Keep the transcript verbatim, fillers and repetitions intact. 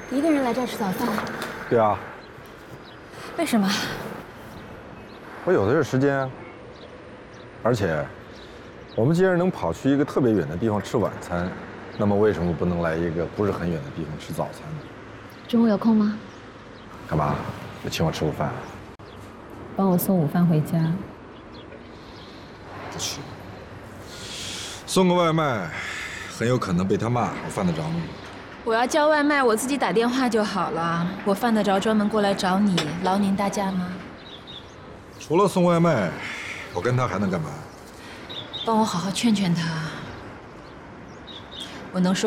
一个人来这儿吃早饭？ 对啊， 为什么？ 我有的是时间。而且，我们既然能跑去一个特别远的地方吃晚餐，那么为什么不能来一个不是很远的地方吃早餐呢？ 中午有空吗？ 干嘛？要请我吃午饭？ 帮我送午饭回家。 不去。送个外卖，很有可能被他骂，我犯得着吗？ 我要叫外卖，我自己打电话就好了。我犯得着专门过来找你，劳您大驾吗？ 除了送外卖，我跟他还能干嘛？ 帮我好好劝劝他。我能说。